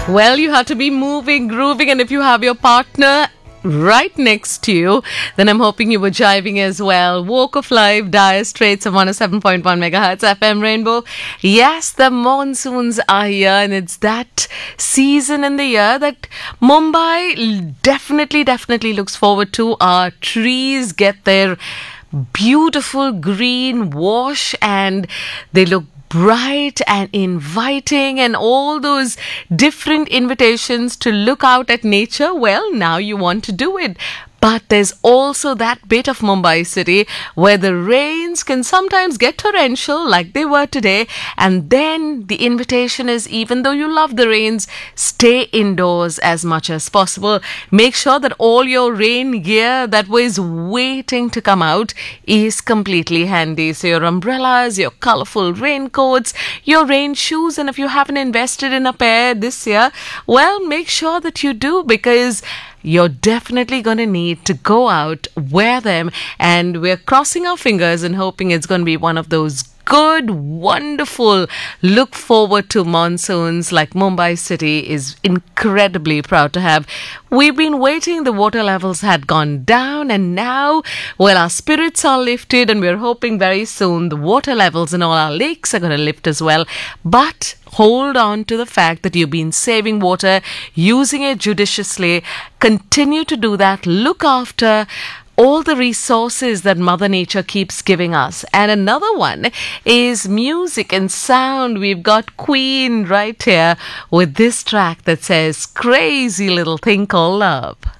Well, you have to be moving, grooving, and if you have your partner right next to you, then I'm hoping you were jiving as well. Walk of Life, Dire Straits of 107.1 megahertz FM Rainbow. Yes, the monsoons are here, and it's that season in the year that Mumbai definitely looks forward to. Our trees get their beautiful green wash and they look bright and inviting, and all those different invitations to look out at nature. Well, now you want to do it. But there's also that bit of Mumbai city where the rains can sometimes get torrential like they were today. And then the invitation is, even though you love the rains, stay indoors as much as possible. Make sure that all your rain gear that was waiting to come out is completely handy. So your umbrellas, your colorful raincoats, your rain shoes. And if you haven't invested in a pair this year, well, make sure that you do, because you're definitely going to need to go out, wear them, and we're crossing our fingers and hoping it's going to be one of those good, wonderful, look forward to monsoons like Mumbai City is incredibly proud to have. We've been waiting, the water levels had gone down, and now, well, our spirits are lifted, and we're hoping very soon the water levels in all our lakes are going to lift as well. But hold on to the fact that you've been saving water, using it judiciously. Continue to do that. Look after all the resources that Mother Nature keeps giving us. And another one is music and sound. We've got Queen right here with this track that says Crazy Little Thing Called Love.